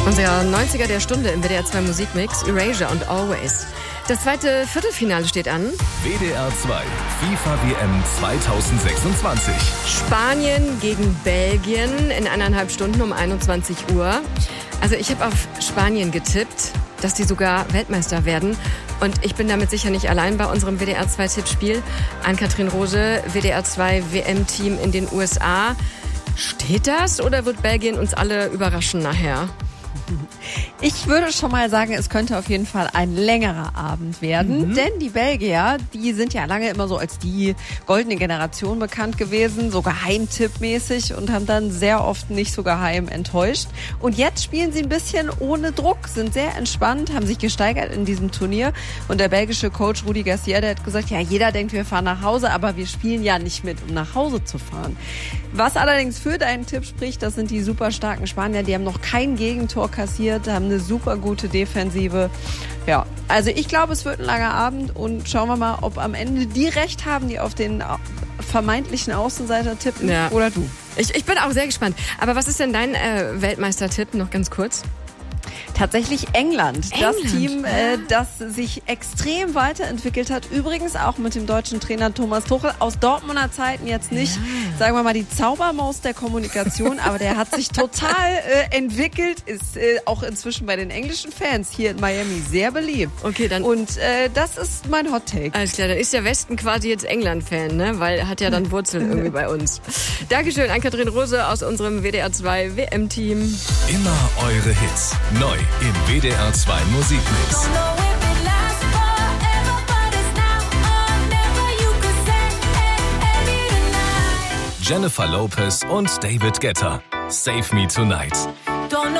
Unser 90er der Stunde im WDR 2 Musikmix, Erasure und Always. Das zweite Viertelfinale steht an. WDR 2, FIFA WM 2026. Spanien gegen Belgien in 1,5 Stunden um 21 Uhr. Also ich habe auf Spanien getippt, dass die sogar Weltmeister werden. Und ich bin damit sicher nicht allein bei unserem WDR 2 Tippspiel. Ann-Kathrin Rose, WDR 2 WM-Team in den USA. Steht das oder wird Belgien uns alle überraschen nachher? Ich würde schon mal sagen, es könnte auf jeden Fall ein längerer Abend werden, denn die Belgier, die sind ja lange immer so als die goldene Generation bekannt gewesen, so geheimtippmäßig und haben dann sehr oft nicht so geheim enttäuscht. Und jetzt spielen sie ein bisschen ohne Druck, sind sehr entspannt, haben sich gesteigert in diesem Turnier und der belgische Coach Rudi Garcia, der hat gesagt, ja, jeder denkt, wir fahren nach Hause, aber wir spielen ja nicht mit, um nach Hause zu fahren. Was allerdings für deinen Tipp spricht, das sind die super starken Spanier, die haben noch kein Gegentor kassiert, haben eine super gute Defensive. Ja, also ich glaube, es wird ein langer Abend und schauen wir mal, ob am Ende die recht haben, die auf den vermeintlichen Außenseiter tippen oder du. Ich bin auch sehr gespannt. Aber was ist denn dein Weltmeistertipp, noch ganz kurz? Tatsächlich England. Das Team, das sich extrem weiterentwickelt hat. Übrigens auch mit dem deutschen Trainer Thomas Tuchel. Aus Dortmunder Zeiten jetzt nicht, sagen wir mal, die Zaubermaus der Kommunikation. Aber der hat sich total entwickelt. Ist auch inzwischen bei den englischen Fans hier in Miami sehr beliebt. Okay, dann. Und das ist mein Hot Take. Alles klar, dann ist der Westen quasi jetzt England-Fan, ne? Weil er hat ja dann Wurzeln irgendwie bei uns. Dankeschön, Ann-Kathrin Rose aus unserem WDR 2 WM-Team. Immer eure Hits. Neu im WDR 2 Musikmix. Jennifer Lopez und David Guetta. Save Me Tonight.